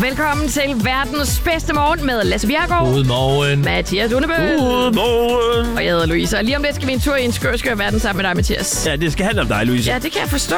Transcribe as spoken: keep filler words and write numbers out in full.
Velkommen til verdens bedste morgen med Lasse Bjerregaard. Godmorgen. Mathias Unebøl. Godmorgen. Og jeg hedder Louise. Og lige om lidt skal vi en tur i en skør, skør verden sammen med dig, Mathias. Ja, det skal handle om dig, Louise. Ja, det kan jeg forstå.